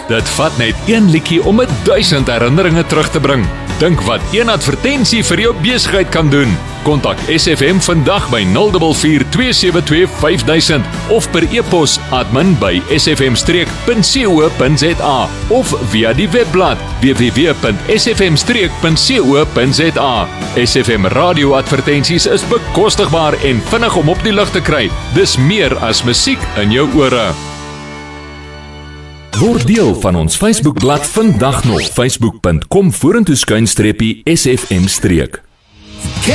Dit vat net een liedjie om 1000 herinneringe terug te bring. Dink wat een advertensie vir jou besigheid kan doen. Kontak SFM vandag by 044 272 5000 of per e-pos admin@sfm-streek.co.za of via die webblad www.sfm-streek.co.za. SFM radioadvertensies is bekostigbaar en vinnig om op die lug te kry. Dis meer as musiek in jou ore. Word deel van ons Facebookblad vandag nog. Facebook.com/SFM-streek.